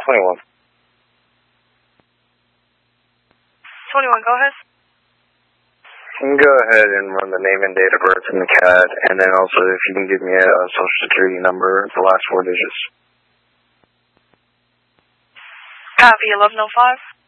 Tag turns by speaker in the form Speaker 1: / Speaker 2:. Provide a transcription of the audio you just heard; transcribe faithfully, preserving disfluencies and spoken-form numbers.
Speaker 1: twenty-one.
Speaker 2: twenty-one, go ahead.
Speaker 1: You can go ahead and run the name and date of birth in the C A D, and then also if you can give me a social security number, the last four digits.
Speaker 2: Copy, eleven oh five.